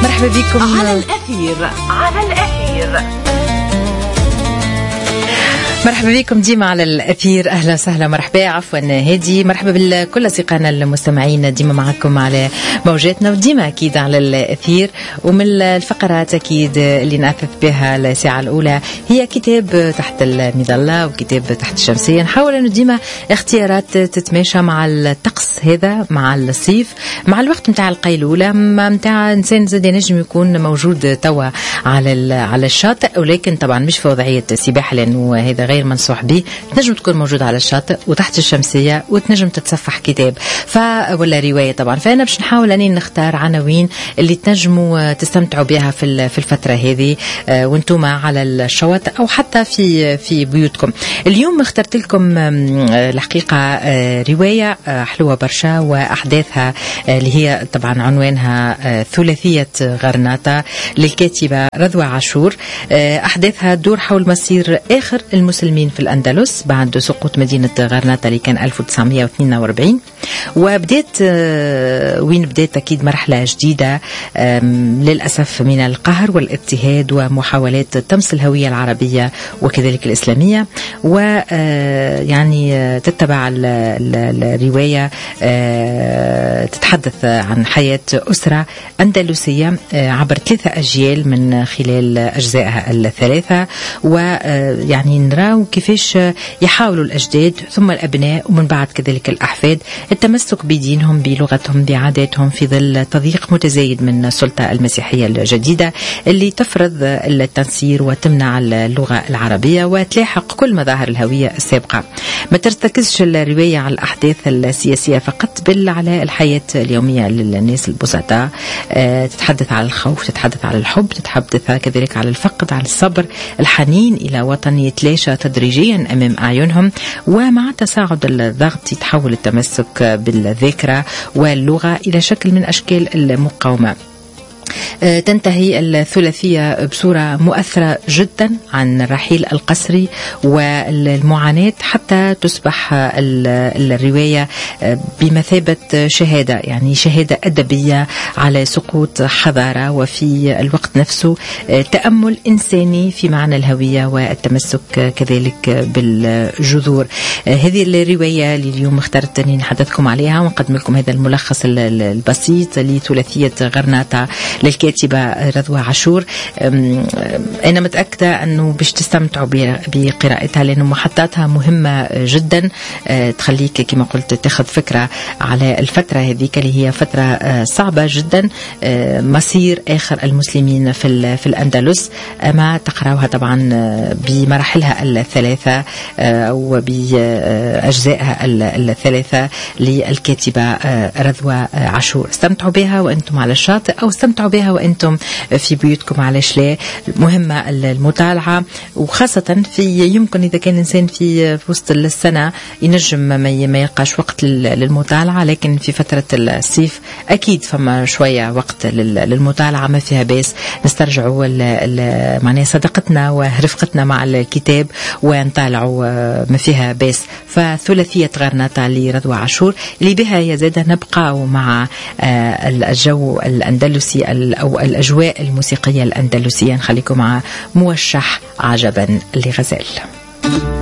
مرحبا بكم على الأثير. مرحبا بكم ديما على الأثير. أهلا وسهلا مرحبا عفوا هادي. مرحبا بكل أصدقائنا المستمعين ديما معكم على موجاتنا وديما أكيد على الأثير. ومن الفقرات أكيد اللي نأثث بها الساعة الأولى هي كتاب تحت المظلة وكتاب تحت الشمسية. نحاول أنه ديما اختيارات تتماشى مع الطقس هذا، مع الصيف، مع الوقت متاع القيلولة، متاع إنسان زاد نجم يكون موجود توا على الشاطئ، ولكن طبعا مش في وضعية سباحة لأنه هذا غير منصوح به. تنجم تكون موجود على الشاطئ وتحت الشمسية وتنجم تتصفح كتاب ولا رواية طبعا. فأنا باش نحاول أني نختار عناوين اللي تنجموا تستمتعوا بها في الفترة هذه وانتم على الشواطئ أو حتى في بيوتكم. اليوم اخترت لكم الحقيقة رواية حلوة برشا وأحداثها اللي هي طبعا عنوانها ثلاثية غرناطة للكاتبة رضوى عاشور. أحداثها تدور حول مصير آخر المسلمين في الأندلس بعد سقوط مدينة غرناطة اللي كان 1942، وبدأت وين بدأت أكيد مرحلة جديدة للأسف من القهر والاضطهاد ومحاولات طمس الهوية العربية وكذلك الإسلامية. ويعني تتبع الرواية تتحدث عن حياة أسرة أندلسية عبر 3 أجيال من خلال أجزائها الثلاثة، ويعني نراو كيفاش يحاولوا الأجداد ثم الأبناء ومن بعد كذلك الأحفاد التمسك بدينهم بلغتهم بعاداتهم في ظل تضييق متزايد من السلطة المسيحية الجديدة اللي تفرض التنصير وتمنع اللغة العربية وتلاحق كل مظاهر الهوية السابقة. ما ترتكزش الرواية على الأحداث السياسية فقط بل على الحياة اليومية للناس البسطاء. تتحدث على الخوف، تتحدث على الحب، تتحدث كذلك على الفقد، على الصبر، الحنين إلى وطن يتلاشى تدريجيا أمام أعينهم، ومع تصاعد الضغط يتحول التمسك بالذاكرة واللغة إلى شكل من أشكال المقاومة. تنتهي الثلاثية بصورة مؤثرة جدا عن الرحيل القسري والمعاناة حتى تصبح الرواية بمثابة شهادة، يعني شهادة أدبية على سقوط حضارة، وفي الوقت نفسه تأمل إنساني في معنى الهوية والتمسك كذلك بالجذور. هذه الرواية اللي اليوم اخترت أني نحدثكم عليها ونقدم لكم هذا الملخص البسيط لثلاثية غرناطة للكاتبة رضوى عاشور. أنا متأكدة أنه باش تستمتعوا بقراءتها لأن محطاتها مهمة جدا، تخليك كما قلت تاخذ فكرة على الفترة هذيك اللي هي فترة صعبة جدا، مصير آخر المسلمين في الأندلس. ما تقرأوها طبعا بمراحلها الثلاثة وبأجزائها الثلاثة للكاتبة رضوى عاشور. استمتعوا بها وأنتم على الشاطئ أو استمتعوا بها وأنتم في بيوتكم. علاش لا؟ مهمة المطالعة، وخاصة يمكن إذا كان إنسان في وسط السنة ينجم ما يلقاش وقت للمطالعة، لكن في فترة الصيف أكيد فما شوية وقت للمطالعة، ما فيها باس نسترجعوا معناها صداقتنا ورفقتنا مع الكتاب ونطالعوا، ما فيها باس. فثلاثية غرناطة لرضوى عاشور اللي بها يزيد نبقى مع الجو الأندلسي أو الأجواء الموسيقية الأندلسية. نخليكم مع موشح عجبا لغزال.